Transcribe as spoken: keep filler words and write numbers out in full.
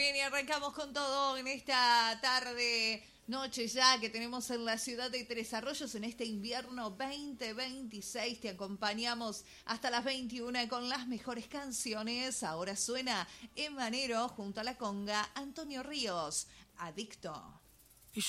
bien, y arrancamos con todo en esta tarde, noche ya que tenemos en la ciudad de Tres Arroyos en este invierno veinte veintiséis. Te acompañamos hasta las veintiuna con las mejores canciones. Ahora suena Emanero junto a la conga Antonio Ríos, Adicto.